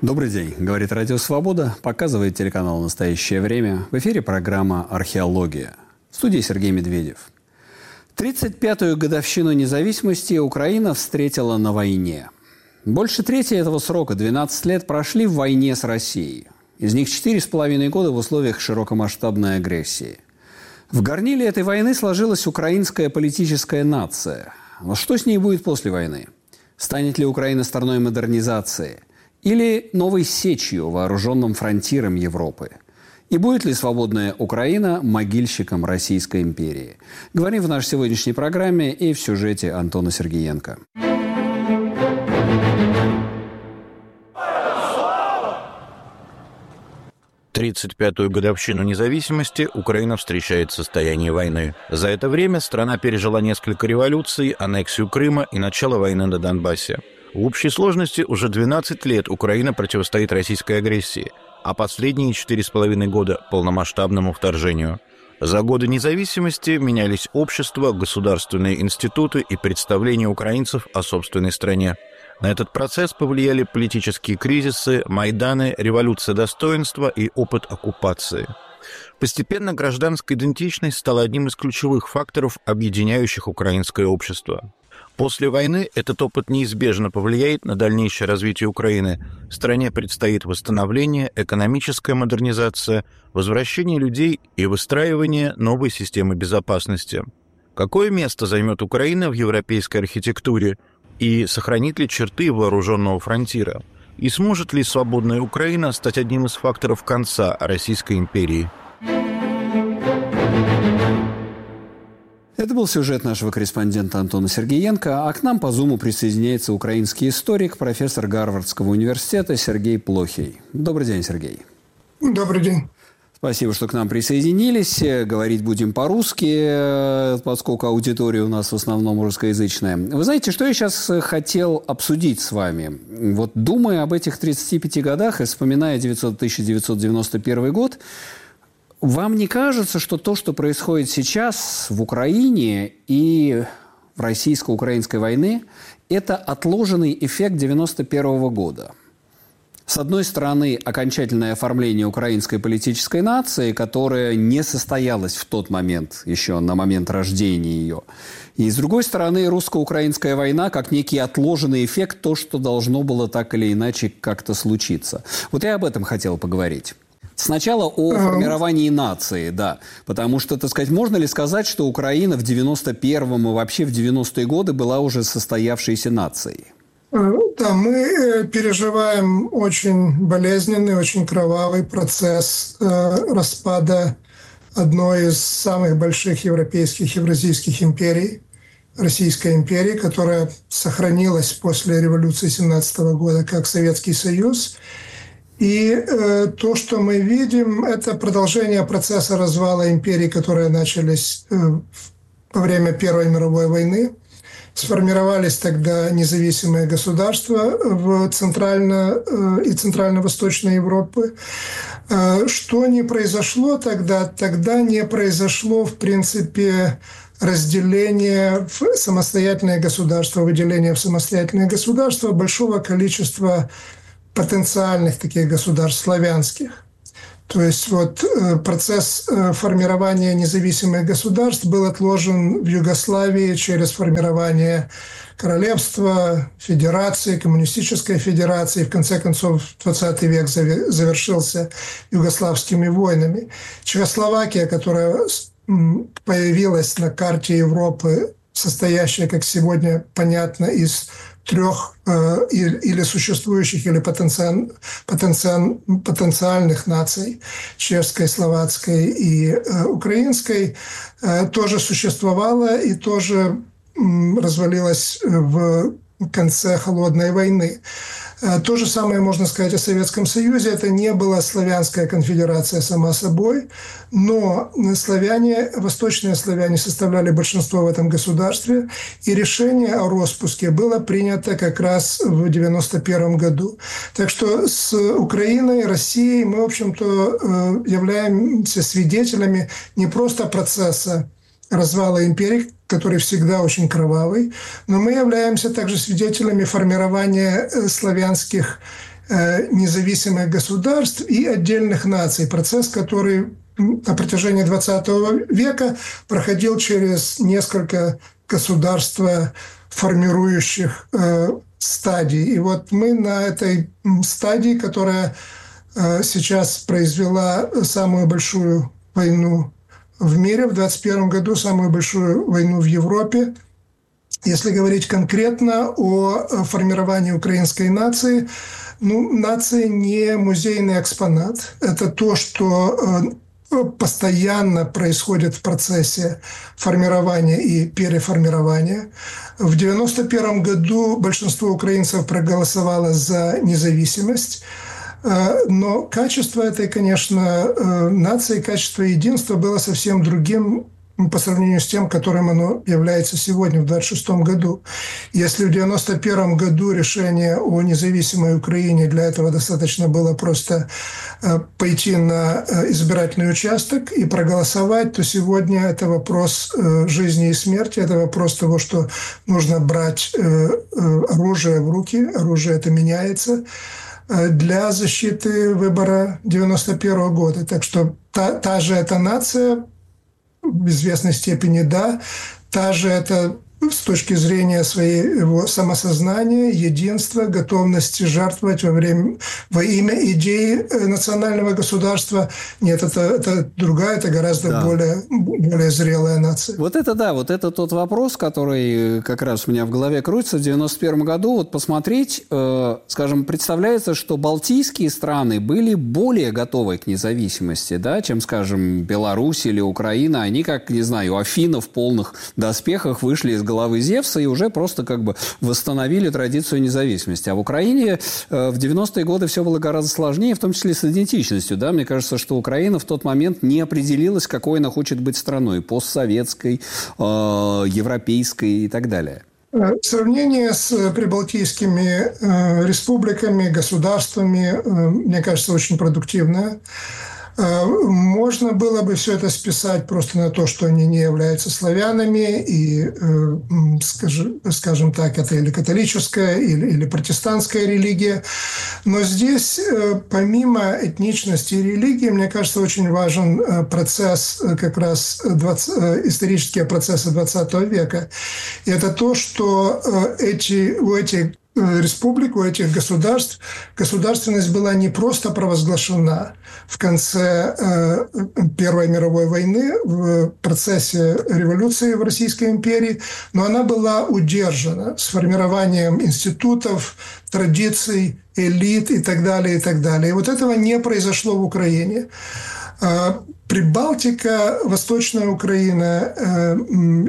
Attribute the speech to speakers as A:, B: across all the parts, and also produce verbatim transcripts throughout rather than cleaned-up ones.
A: Добрый день, говорит Радио Свобода, показывает телеканал «Настоящее время». В эфире программа «Археология». В студии Сергей Медведев. тридцать пятую годовщину независимости Украина встретила на войне. Больше трети этого срока, двенадцать лет, прошли в войне с Россией. Из них четыре с половиной года в условиях широкомасштабной агрессии. В горниле этой войны сложилась украинская политическая нация. Но что с ней будет после войны? Станет ли Украина страной модернизации? Или новой сечью, вооруженным фронтиром Европы? И будет ли свободная Украина могильщиком Российской империи? Говорим в нашей сегодняшней программе и в сюжете Антона Сергеенко.
B: тридцать пятую годовщину независимости Украина встречает в состоянии войны. За это время страна пережила несколько революций, аннексию Крыма и начало войны на Донбассе. В общей сложности уже двенадцать лет Украина противостоит российской агрессии, а последние четыре с половиной года – полномасштабному вторжению. За годы независимости менялись общества, государственные институты и представления украинцев о собственной стране. На этот процесс повлияли политические кризисы, Майданы, революция достоинства и опыт оккупации. Постепенно гражданская идентичность стала одним из ключевых факторов, объединяющих украинское общество. После войны этот опыт неизбежно повлияет на дальнейшее развитие Украины. Стране предстоит восстановление, экономическая модернизация, возвращение людей и выстраивание новой системы безопасности. Какое место займет Украина в европейской архитектуре? И сохранит ли черты вооруженного фронтира? И сможет ли свободная Украина стать одним из факторов конца Российской империи?
A: Это был сюжет нашего корреспондента Антона Сергеенко, а к нам по Зуму присоединяется украинский историк, профессор Гарвардского университета Сергей Плохий. Добрый день, Сергей.
C: Добрый день.
A: Спасибо, что к нам присоединились. Говорить будем по-русски, поскольку аудитория у нас в основном русскоязычная. Вы знаете, что я сейчас хотел обсудить с вами? Вот думая об этих тридцати пяти годах и вспоминая тысяча девятьсот девяносто первый год, вам не кажется, что то, что происходит сейчас в Украине и в российско-украинской войне, это отложенный эффект девяносто первого года? С одной стороны, окончательное оформление украинской политической нации, которая не состоялась в тот момент, еще на момент рождения ее. И с другой стороны, русско-украинская война как некий отложенный эффект, то, что должно было так или иначе как-то случиться. Вот я об этом хотел поговорить. Сначала о формировании нации, да. Потому что, так сказать, можно ли сказать, что Украина в девяносто первом и вообще в девяностые годы была уже состоявшейся нацией?
C: Да, мы переживаем очень болезненный, очень кровавый процесс распада одной из самых больших европейских евразийских империй, Российской империи, которая сохранилась после революции семнадцатого года как Советский Союз. И э, то, что мы видим, это продолжение процесса развала империи, которые начались э, во время Первой мировой войны. Сформировались тогда независимые государства в Центрально- э, и Центрально-Восточной Европе. Э, что не произошло тогда? Тогда не произошло, в принципе, разделение в самостоятельное государство, выделение в самостоятельное государство большого количества потенциальных таких государств славянских. То есть вот процесс формирования независимых государств был отложен в Югославии через формирование королевства, федерации, коммунистической федерации. В конце концов, двадцатый век завершился югославскими войнами. Чехословакия, которая появилась на карте Европы, состоящая, как сегодня понятно, из трех э, или существующих, или потенциаль, потенциаль, потенциальных наций, чешской, словацкой и э, украинской, э, тоже существовала и тоже э, развалилась в конце Холодной войны. То же самое можно сказать о Советском Союзе. Это не была славянская конфедерация сама собой, но славяне, восточные славяне составляли большинство в этом государстве, и решение о распуске было принято как раз в девяносто первом году. Так что с Украиной, Россией мы, в общем-то, являемся свидетелями не просто процесса развала империи, который всегда очень кровавый, но мы являемся также свидетелями формирования славянских независимых государств и отдельных наций. Процесс, который на протяжении двадцатого века проходил через несколько государств, формирующих стадий. И вот мы на этой стадии, которая сейчас произвела самую большую войну в мире, в двадцать первом году самую большую войну в Европе. Если говорить конкретно о формировании украинской нации, ну, нация не музейный экспонат. Это то, что постоянно происходит в процессе формирования и переформирования. В девяносто первом году большинство украинцев проголосовало за независимость. Но качество этой, конечно, нации, качество единства было совсем другим по сравнению с тем, которым оно является сегодня, в двадцать шестом году. Если в девяносто первом году решение о независимой Украине для этого достаточно было просто пойти на избирательный участок и проголосовать, то сегодня это вопрос жизни и смерти, это вопрос того, что нужно брать оружие в руки, оружие это меняется, для защиты выбора девяносто первого года. Так что та, та же эта нация, в известной степени да, та же это с точки зрения своего самосознания, единства, готовности жертвовать во время, во имя идеи национального государства. Нет, это, это другая, это гораздо да. более, более зрелая нация.
A: Вот это да, вот это тот вопрос, который как раз у меня в голове крутится. В девяносто первом году, вот посмотреть, э, скажем, представляется, что балтийские страны были более готовы к независимости, да, чем, скажем, Беларусь или Украина. Они, как, не знаю, Афины в полных доспехах вышли из головы Зевса и уже просто как бы восстановили традицию независимости. А в Украине э, в девяностые годы все было гораздо сложнее, в том числе с идентичностью. Да? Мне кажется, что Украина в тот момент не определилась, какой она хочет быть страной. Постсоветской, э, европейской и так далее.
C: Сравнение с прибалтийскими э, республиками, государствами, э, мне кажется, очень продуктивное. Можно было бы все это списать просто на то, что они не являются славянами, и, скажем так, это или католическая, или, или протестантская религия. Но здесь, помимо этничности и религии, мне кажется, очень важен процесс, как раз двадцать, исторические процессы двадцатого века. И это то, что эти, у этих республик, у этих государств государственность была не просто провозглашена в конце э, Первой мировой войны в процессе революции в Российской империи, но она была удержана с формированием институтов, традиций, элит и так далее, и так далее. И вот этого не произошло в Украине. Прибалтика, Восточная Украина,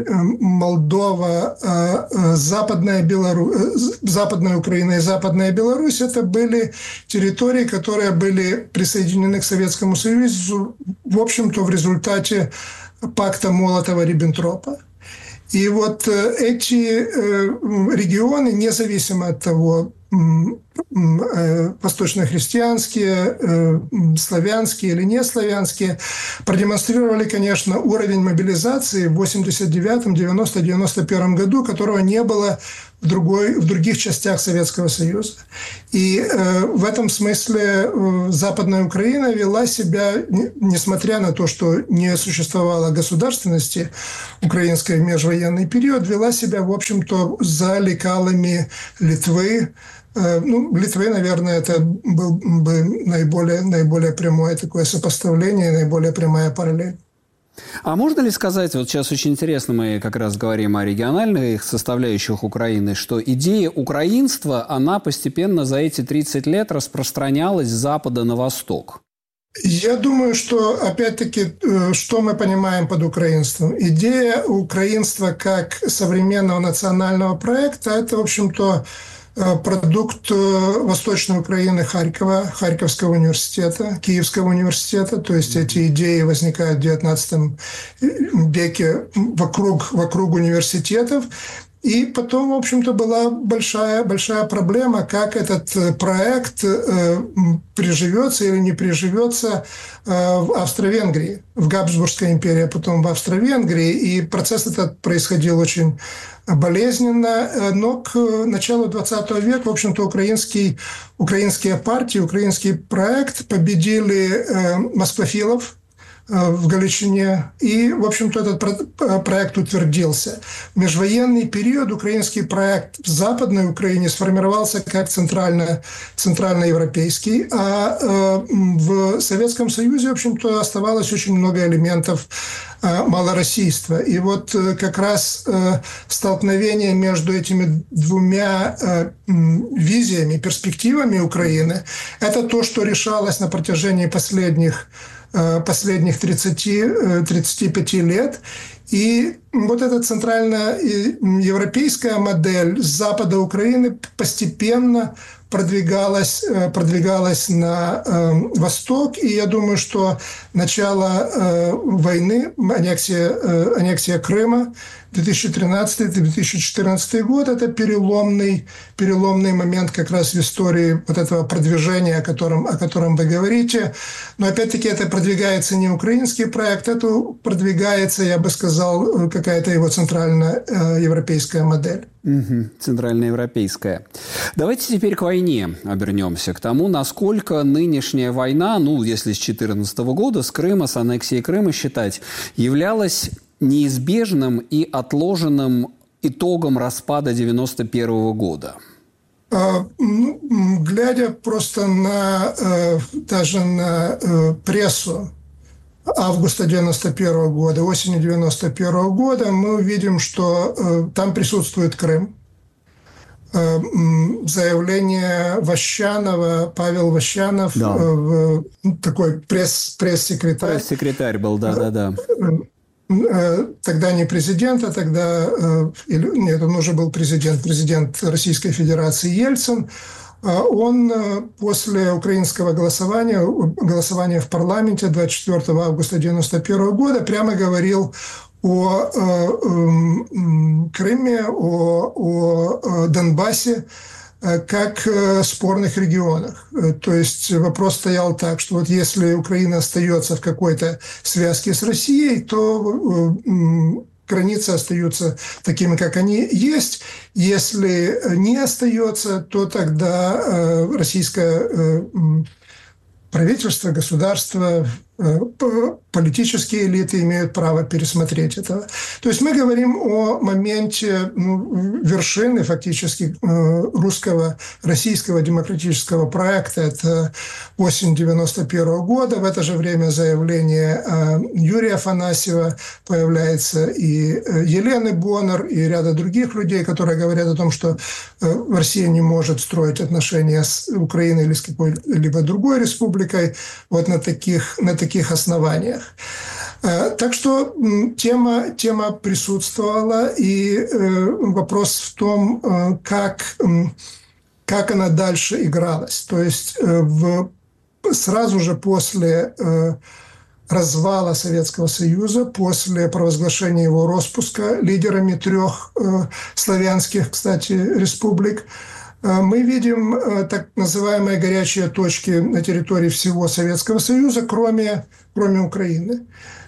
C: Молдова, Западная, Белору... Западная Украина и Западная Беларусь – это были территории, которые были присоединены к Советскому Союзу, в общем-то, в результате пакта Молотова-Риббентропа. И вот эти регионы, независимо от того, восточно-христианские, славянские или не славянские, продемонстрировали, конечно, уровень мобилизации в восемьдесят девятом, девяностом, девяносто первом году, которого не было в, другой, в других частях Советского Союза. И э, в этом смысле э, Западная Украина вела себя, несмотря на то, что не существовало государственности украинской в межвоенный период, вела себя, в общем-то, за лекалами Литвы. Э, ну, Литвы, наверное, это был бы наиболее, наиболее прямое такое сопоставление, наиболее прямая параллель.
A: А можно ли сказать, вот сейчас очень интересно, мы как раз говорим о региональных составляющих Украины, что идея украинства, она постепенно за эти тридцать лет распространялась с запада на восток?
C: Я думаю, что, опять-таки, что мы понимаем под украинством? Идея украинства как современного национального проекта – это, в общем-то, продукт Восточной Украины, Харькова, Харьковского университета, Киевского университета. То есть эти идеи возникают в девятнадцатом веке вокруг, вокруг университетов. И потом, в общем-то, была большая, большая проблема, как этот проект приживется или не приживется в Австро-Венгрии, в Габсбургской империи, а потом в Австро-Венгрии. И процесс этот происходил очень болезненно, но к началу двадцатого века, в общем-то, украинский, украинские партии, украинский проект победили москвофилов в Галичине, и, в общем-то, этот проект утвердился. В межвоенный период украинский проект в Западной Украине сформировался как центрально, центральноевропейский, а в Советском Союзе, в общем-то, оставалось очень много элементов малороссийства. И вот как раз столкновение между этими двумя визиями, перспективами Украины – это то, что решалось на протяжении последних последних тридцати пяти лет. И вот эта центральноевропейская модель с запада Украины постепенно продвигалась, продвигалась на э, восток. И я думаю, что начало э, войны, аннексия, э, аннексия Крыма две тысячи тринадцатый - две тысячи четырнадцатый год – это переломный, переломный момент как раз в истории вот этого продвижения, о котором, о котором вы говорите. Но опять-таки это продвигается не украинский проект, это продвигается, я бы сказал, какая-то его центральноевропейская модель.
A: Угу, центральноевропейская. Давайте теперь к войне обернемся, к тому, насколько нынешняя война, ну, если с две тысячи четырнадцатого года, с Крыма, с аннексией Крыма считать, являлась неизбежным и отложенным итогом распада девяносто первого года?
C: А, ну, глядя просто на даже на прессу августа девяносто первого года, осени девяносто первого года, мы увидим, что там присутствует Крым. Заявление Ващанова, Павел Ващанов, да. такой пресс, пресс-секретарь.
A: Пресс-секретарь был, да-да-да.
C: Тогда не президент, а тогда... Нет, он уже был президент, президент Российской Федерации Ельцин. Он после украинского голосования, голосования в парламенте двадцать четвёртого августа девяносто первого года прямо говорил о Крыме, о, о Донбассе как спорных регионах. То есть вопрос стоял так, что вот если Украина остается в какой-то связке с Россией, то границы остаются такими, как они есть. Если не остается, то тогда российское правительство, государство, политические элиты имеют право пересмотреть это. То есть мы говорим о моменте ну, вершины фактически русского, российского демократического проекта. Это осень девяносто первого года. В это же время заявление Юрия Афанасьева, появляется и Елены Боннер, и ряда других людей, которые говорят о том, что Россия не может строить отношения с Украиной или с какой-либо другой республикой вот на таких, на таких основаниях. Так что тема, тема присутствовала, и вопрос в том, как, как она дальше игралась. То есть в, сразу же после развала Советского Союза, после провозглашения его распуска лидерами трех славянских, кстати, республик, мы видим так называемые горячие точки на территории всего Советского Союза, кроме, кроме Украины.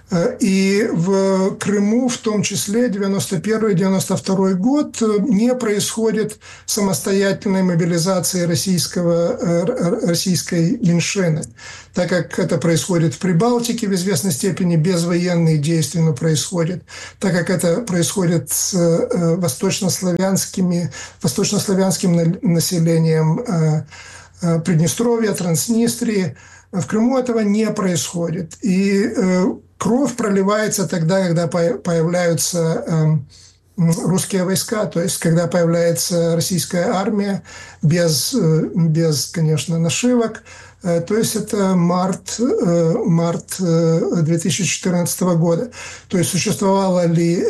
C: И в Крыму, в том числе девяносто первый - девяносто второй год, не происходит самостоятельной мобилизации российского, российской меньшины, так как это происходит в Прибалтике в известной степени, без военных действий, но происходит, так как это происходит с восточнославянскими, восточнославянским населением Приднестровья, Транснистрии. В Крыму этого не происходит. И кровь проливается тогда, когда появляются русские войска, то есть когда появляется российская армия без, без конечно, нашивок. То есть это март, март две тысячи четырнадцатого года. То есть существовало ли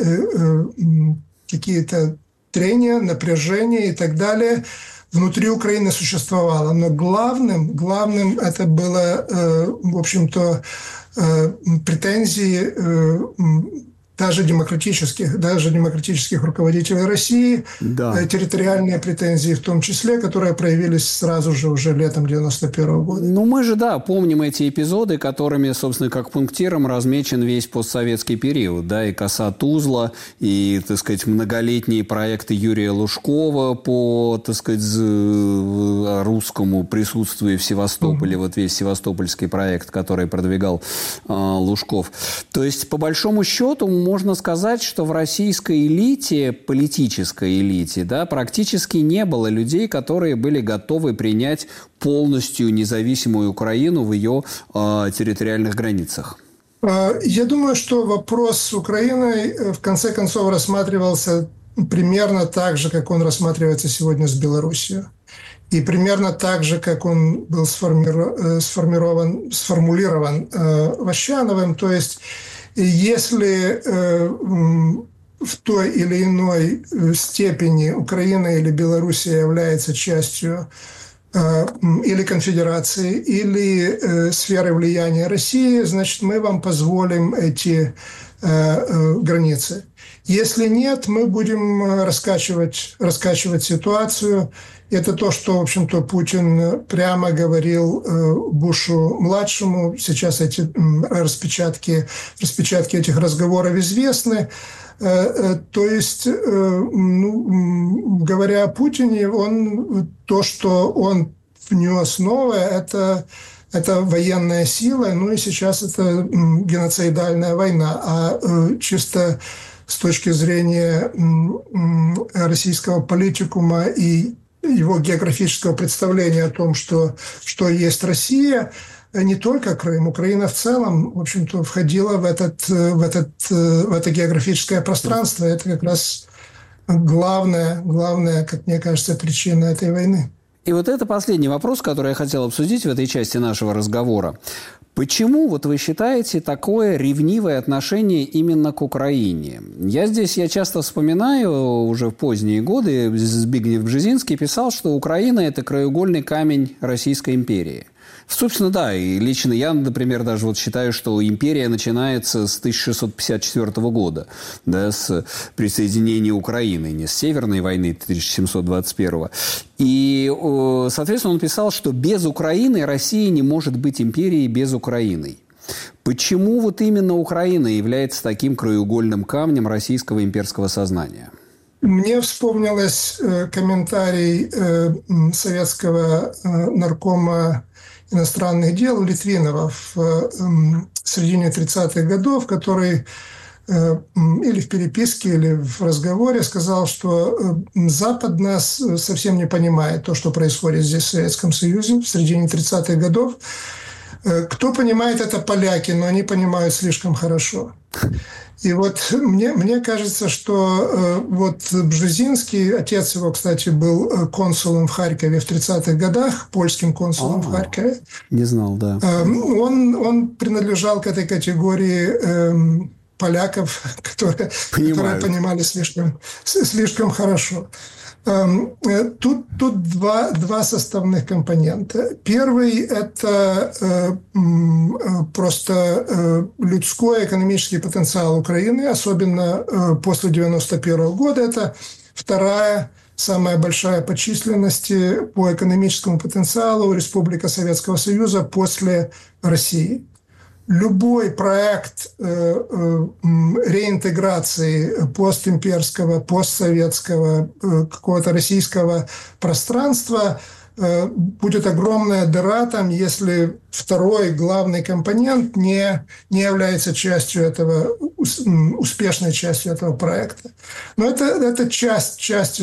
C: какие-то трения, напряжения и так далее. Внутри Украины существовало. Но главным, главным это было, в общем-то, претензии даже демократических, даже демократических руководителей России,
A: да.
C: территориальные претензии в том числе, которые проявились сразу же уже летом девяносто первого года.
A: Ну, мы же, да, помним эти эпизоды, которыми, собственно, как пунктиром размечен весь постсоветский период, да, и коса Тузла, и, так сказать, многолетние проекты Юрия Лужкова по, так сказать, русскому присутствию в Севастополе, mm-hmm. вот весь севастопольский проект, который продвигал э, Лужков. То есть, по большому счету, можно сказать, что в российской элите, политической элите, да, практически не было людей, которые были готовы принять полностью независимую Украину в ее э, территориальных границах.
C: Я думаю, что вопрос с Украиной в конце концов рассматривался примерно так же, как он рассматривается сегодня с Белоруссией. И примерно так же, как он был сформирован, сформирован, сформулирован э, Ващановым. То есть, если э, в той или иной степени Украина или Белоруссия является частью э, или конфедерации, или э, сферы влияния России, значит, мы вам позволим эти э, э, границы. Если нет, мы будем раскачивать, раскачивать ситуацию. Это то, что, в общем-то, Путин прямо говорил Бушу-младшему. Сейчас эти распечатки, распечатки этих разговоров известны. То есть, ну, говоря о Путине, он, то, что он внес новое, это, это военная сила, ну и сейчас это геноцидальная война. А чисто с точки зрения российского политикума и его географического представления о том, что, что есть Россия, не только Крым, Украина в целом, в общем-то, входила в, этот, в, этот, в это географическое пространство. Это как раз главная, главная, как мне кажется, причина этой войны.
A: И вот это последний вопрос, который я хотел обсудить в этой части нашего разговора. Почему, вот вы считаете, такое ревнивое отношение именно к Украине? Я здесь, я часто вспоминаю, уже в поздние годы Збигнев Бжезинский писал, что Украина – это краеугольный камень Российской империи. Собственно, да, и лично я, например, даже вот считаю, что империя начинается с тысяча шестьсот пятьдесят четвёртого года, да, с присоединения Украины, не с Северной войны тысяча семьсот двадцать первого. И, соответственно, он писал, что без Украины Россия не может быть империей без Украины. Почему вот именно Украина является таким краеугольным камнем российского имперского сознания?
C: Мне вспомнилось комментарий советского наркома иностранных дел Литвинова в середине тридцатых годов, который или в переписке, или в разговоре сказал, что Запад нас совсем не понимает, то, что происходит здесь в Советском Союзе в середине тридцатых годов. Кто понимает, это поляки, но они понимают слишком хорошо. И вот мне, мне кажется, что э, вот Бжезинский, отец его, кстати, был консулом в Харькове в тридцатых годах, польским консулом А-а-а. в Харькове.
A: Не знал, да.
C: Э, он, он принадлежал к этой категории э, поляков, которые, которые понимали слишком, слишком хорошо. Тут, тут два, два составных компонента. Первый – это э, просто э, людской экономический потенциал Украины, особенно э, после девяносто первого года. Это вторая, самая большая по численности, по экономическому потенциалу Республика Советского Союза после России. Любой проект э, э, реинтеграции постимперского, постсоветского, э, какого-то российского пространства э, будет огромная дыра там, если второй главный компонент не, не является частью этого, успешной частью этого проекта. Но это, это часть, часть